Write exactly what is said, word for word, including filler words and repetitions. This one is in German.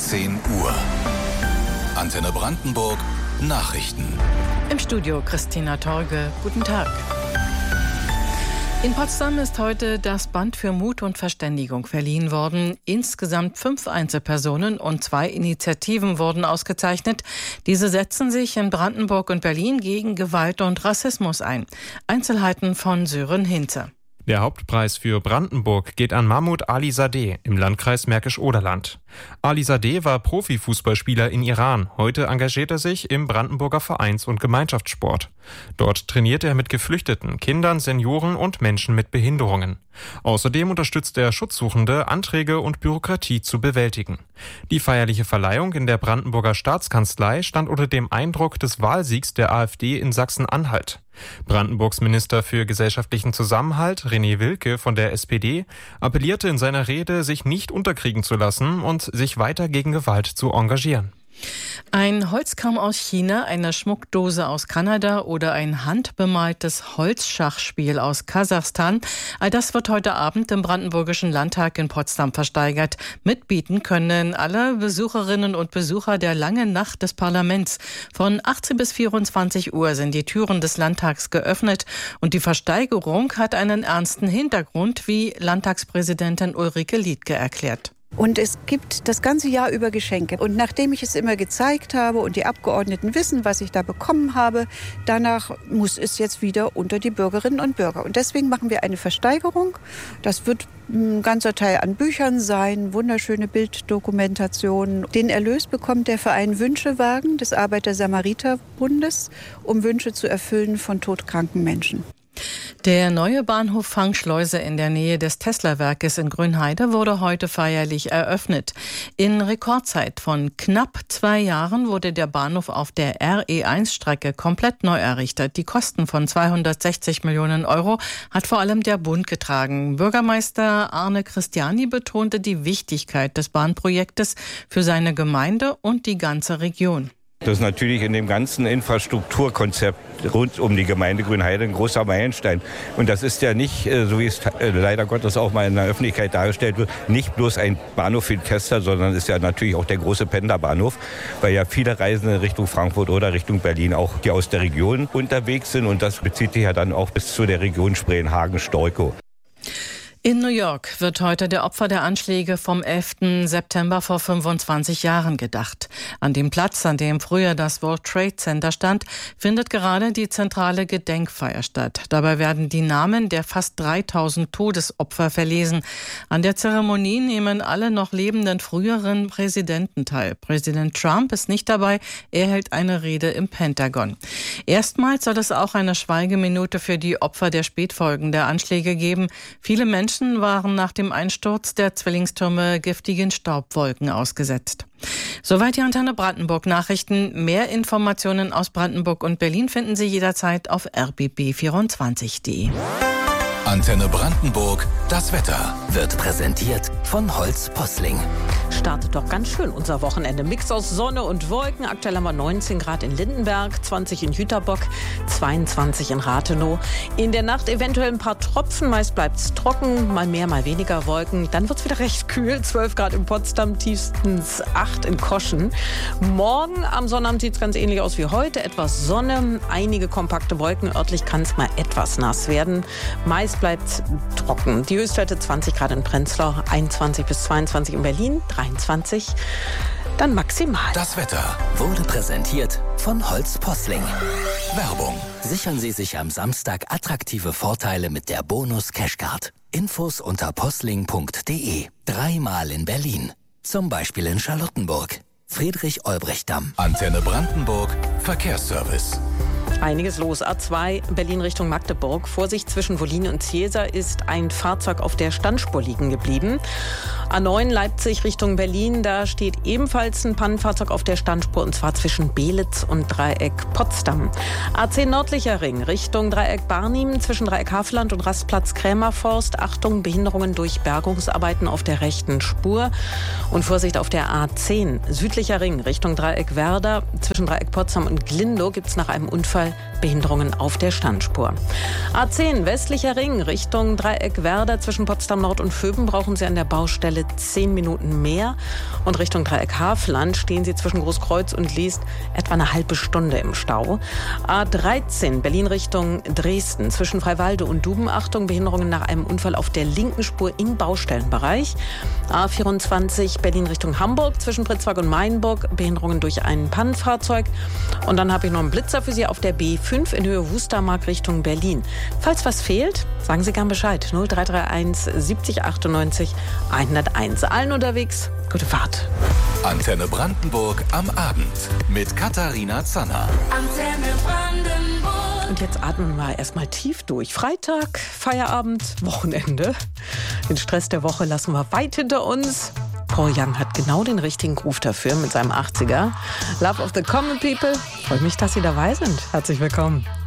zehn Uhr. Antenne Brandenburg Nachrichten. Im Studio Christina Torge. Guten Tag. In Potsdam ist heute das Band für Mut und Verständigung verliehen worden. Insgesamt fünf Einzelpersonen und zwei Initiativen wurden ausgezeichnet. Diese setzen sich in Brandenburg und Berlin gegen Gewalt und Rassismus ein. Einzelheiten von Sören Hinze. Der Hauptpreis für Brandenburg geht an Mahmoud Alizadeh im Landkreis Märkisch-Oderland. Alizadeh war Profifußballspieler in Iran. Heute engagiert er sich im Brandenburger Vereins- und Gemeinschaftssport. Dort trainiert er mit Geflüchteten, Kindern, Senioren und Menschen mit Behinderungen. Außerdem unterstützt er Schutzsuchende, Anträge und Bürokratie zu bewältigen. Die feierliche Verleihung in der Brandenburger Staatskanzlei stand unter dem Eindruck des Wahlsiegs der AfD in Sachsen-Anhalt. Brandenburgs Minister für gesellschaftlichen Zusammenhalt, René Wilke von der S P D, appellierte in seiner Rede, sich nicht unterkriegen zu lassen und sich weiter gegen Gewalt zu engagieren. Ein Holzkamm aus China, eine Schmuckdose aus Kanada oder ein handbemaltes Holzschachspiel aus Kasachstan. All das wird heute Abend im Brandenburgischen Landtag in Potsdam versteigert. Mitbieten können alle Besucherinnen und Besucher der Langen Nacht des Parlaments. Von achtzehn bis vierundzwanzig Uhr sind die Türen des Landtags geöffnet und die Versteigerung hat einen ernsten Hintergrund, wie Landtagspräsidentin Ulrike Liedtke erklärt. Und es gibt das ganze Jahr über Geschenke. Und nachdem ich es immer gezeigt habe und die Abgeordneten wissen, was ich da bekommen habe, danach muss es jetzt wieder unter die Bürgerinnen und Bürger. Und deswegen machen wir eine Versteigerung. Das wird ein ganzer Teil an Büchern sein, wunderschöne Bilddokumentationen. Den Erlös bekommt der Verein Wünschewagen des Arbeiter-Samariter-Bundes, um Wünsche zu erfüllen von todkranken Menschen. Der neue Bahnhof Fangschleuse in der Nähe des Tesla-Werkes in Grünheide wurde heute feierlich eröffnet. In Rekordzeit von knapp zwei Jahren wurde der Bahnhof auf der R E eins Strecke komplett neu errichtet. Die Kosten von zweihundertsechzig Millionen Euro hat vor allem der Bund getragen. Bürgermeister Arne Christiani betonte die Wichtigkeit des Bahnprojektes für seine Gemeinde und die ganze Region. Das ist natürlich in dem ganzen Infrastrukturkonzept rund um die Gemeinde Grünheide ein großer Meilenstein. Und das ist ja nicht, so wie es leider Gottes auch mal in der Öffentlichkeit dargestellt wird, nicht bloß ein Bahnhof für die Tester, sondern ist ja natürlich auch der große Pendlerbahnhof, weil ja viele Reisende Richtung Frankfurt oder Richtung Berlin auch die aus der Region unterwegs sind. Und das bezieht sich ja dann auch bis zu der Region Spreenhagen-Storkow. In New York wird heute der Opfer der Anschläge vom elften September vor fünfundzwanzig Jahren gedacht. An dem Platz, an dem früher das World Trade Center stand, findet gerade die zentrale Gedenkfeier statt. Dabei werden die Namen der fast dreitausend Todesopfer verlesen. An der Zeremonie nehmen alle noch lebenden früheren Präsidenten teil. Präsident Trump ist nicht dabei, er hält eine Rede im Pentagon. Erstmals soll es auch eine Schweigeminute für die Opfer der Spätfolgen der Anschläge geben. Viele Menschen Menschen waren nach dem Einsturz der Zwillingstürme giftigen Staubwolken ausgesetzt. Soweit die Antenne Brandenburg Nachrichten. Mehr Informationen aus Brandenburg und Berlin finden Sie jederzeit auf r b b vierundzwanzig punkt d e. Antenne Brandenburg, das Wetter wird präsentiert von Holz Posling. Startet doch ganz schön unser Wochenende. Mix aus Sonne und Wolken. Aktuell haben wir neunzehn Grad in Lindenberg, zwanzig in Jüterbock, zweiundzwanzig in Rathenow. In der Nacht eventuell ein paar Tropfen. Meist bleibt es trocken, mal mehr, mal weniger Wolken. Dann wird es wieder recht kühl. zwölf Grad in Potsdam, tiefstens acht in Koschen. Morgen am Sonnabend sieht es ganz ähnlich aus wie heute. Etwas Sonne, einige kompakte Wolken. Örtlich kann es mal etwas nass werden. Meist bleibt trocken. Die Höchstwerte zwanzig Grad in Prenzlau, einundzwanzig bis zweiundzwanzig in Berlin, dreiundzwanzig, dann maximal. Das Wetter wurde präsentiert von Holz Posling. Werbung. Sichern Sie sich am Samstag attraktive Vorteile mit der Bonus Cashcard. Infos unter posling punkt d e. Dreimal in Berlin. Zum Beispiel in Charlottenburg. Friedrich-Olbricht-Damm. Antenne Brandenburg, Verkehrsservice. Einiges los. A zwei Berlin Richtung Magdeburg. Vorsicht, zwischen Wollin und Zieser ist ein Fahrzeug auf der Standspur liegen geblieben. A neun Leipzig Richtung Berlin. Da steht ebenfalls ein Pannenfahrzeug auf der Standspur und zwar zwischen Belitz und Dreieck Potsdam. A zehn Nördlicher Ring Richtung Dreieck Barnim zwischen Dreieck Havelland und Rastplatz Krämerforst. Achtung, Behinderungen durch Bergungsarbeiten auf der rechten Spur. Und Vorsicht auf der A zehn Südlicher Ring Richtung Dreieck Werder. Zwischen Dreieck Potsdam und Glindow gibt es nach einem Unfall Mal Behinderungen auf der Standspur. A zehn westlicher Ring Richtung Dreieck Werder zwischen Potsdam Nord und Vöben brauchen Sie an der Baustelle zehn Minuten mehr. Und Richtung Dreieck Havelland stehen Sie zwischen Großkreuz und Liest etwa eine halbe Stunde im Stau. A dreizehn Berlin Richtung Dresden zwischen Freiwalde und Duben. Achtung, Behinderungen nach einem Unfall auf der linken Spur im Baustellenbereich. A vierundzwanzig Berlin Richtung Hamburg zwischen Pritzwag und Mainburg. Behinderungen durch ein Pannenfahrzeug. Und dann habe ich noch einen Blitzer für Sie auf der B fünf in Höhe Wustermark Richtung Berlin. Falls was fehlt, sagen Sie gern Bescheid. null drei drei eins siebzig achtundneunzig hunderteins. Allen unterwegs, gute Fahrt. Antenne Brandenburg am Abend mit Katharina Zanner. Antenne Brandenburg. Und jetzt atmen wir erstmal tief durch. Freitag, Feierabend, Wochenende. Den Stress der Woche lassen wir weit hinter uns. Paul Young hat genau den richtigen Groove dafür mit seinem achtziger. Love of the Common People. Freut mich, dass Sie dabei sind. Herzlich willkommen.